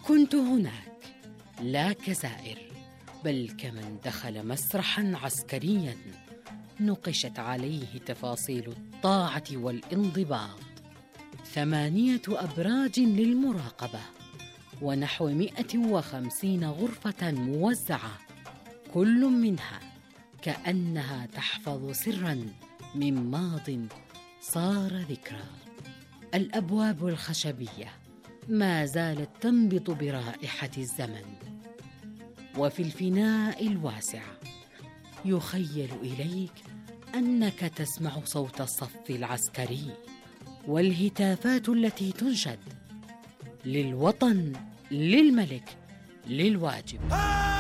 كنت هناك لا كزائر بل كمن دخل مسرحا عسكريا نقشت عليه تفاصيل الطاعة والانضباط. 8 أبراج للمراقبة ونحو 150 غرفة موزعة، كل منها كأنها تحفظ سرا من ماض صار ذكرى. الأبواب الخشبية ما زالت تنبض برائحة الزمن، وفي الفناء الواسع يخيل إليك أنك تسمع صوت الصف العسكري والهتافات التي تنشد: للوطن، للملك، للواجب.